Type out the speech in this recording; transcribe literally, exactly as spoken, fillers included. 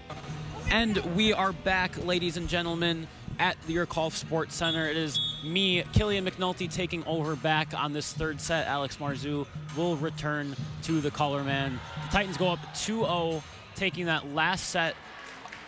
And we are back, ladies and gentlemen, at the Your Golf Sports Center. It is me, Killian McNulty, taking over back on this third set. Alex Marzu will return to the color man. The Titans go up two oh, taking that last set